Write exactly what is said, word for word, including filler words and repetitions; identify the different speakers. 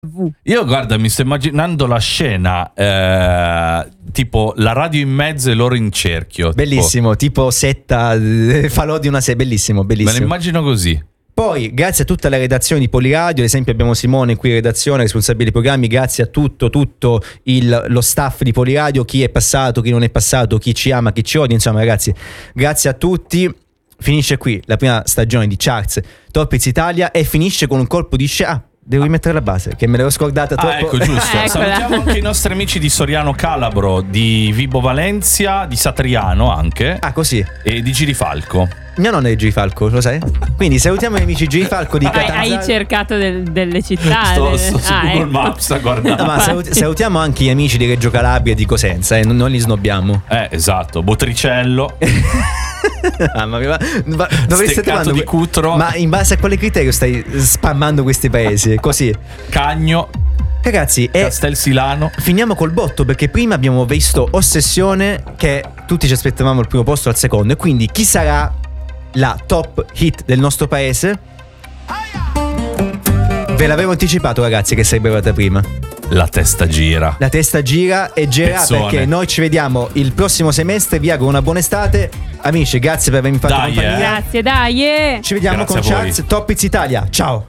Speaker 1: Io guarda, mi sto immaginando la scena eh, tipo la radio in mezzo e loro in cerchio.
Speaker 2: Bellissimo, tipo, tipo setta, falò di una setta, bellissimo, bellissimo.
Speaker 1: Me lo immagino così.
Speaker 2: Poi, grazie a tutta la redazione di Poliradio, ad esempio abbiamo Simone qui in redazione, responsabile dei programmi, grazie a tutto, tutto il, lo staff di Poliradio, chi è passato, chi non è passato, chi ci ama, chi ci odia, insomma ragazzi, grazie a tutti. Finisce qui la prima stagione di Charts Top Hits Italia e finisce con un colpo di scena. Ah, devo rimettere la base, che me l'ero scordata troppo.
Speaker 1: Ah, ecco, giusto. Salutiamo anche i nostri amici di Soriano Calabro, di Vibo Valencia, di Satriano anche.
Speaker 2: Ah, così.
Speaker 1: E di Girifalco.
Speaker 2: Mia nonna è Girifalco, lo sai? Quindi salutiamo gli amici Girifalco di Catanzaro.
Speaker 3: Hai, hai cercato del, delle città?
Speaker 1: Sto, sto su
Speaker 3: ah,
Speaker 1: Google
Speaker 3: ecco.
Speaker 1: Maps a guardare.
Speaker 2: No, ma salut- salutiamo anche gli amici di Reggio Calabria e di Cosenza, eh, non, non li snobbiamo.
Speaker 1: Eh, esatto. Botricello.
Speaker 2: Ah, ma, ma, ma dovreste trovando
Speaker 1: di Cutro.
Speaker 2: Ma in base a quale criterio stai spammando questi paesi? Così.
Speaker 1: Cagno.
Speaker 2: Ragazzi, e
Speaker 1: Castelsilano.
Speaker 2: finiamo col botto, perché prima abbiamo visto Ossessione, che tutti ci aspettavamo al primo posto, al secondo, e quindi chi sarà la top hit del nostro paese? Ve l'avevo anticipato, ragazzi, che sarebbe arrivata prima.
Speaker 1: La testa gira.
Speaker 2: La testa gira e gira.
Speaker 1: Pezzone.
Speaker 2: Perché noi ci vediamo il prossimo semestre. Vi auguro una buona estate. Amici, grazie per avermi fatto
Speaker 1: Dai,
Speaker 2: compagnia.
Speaker 1: eh.
Speaker 3: Grazie, dai. eh.
Speaker 2: Ci vediamo
Speaker 1: Grazie
Speaker 2: con
Speaker 1: a voi.
Speaker 2: Charts Top Hits Italia. Ciao.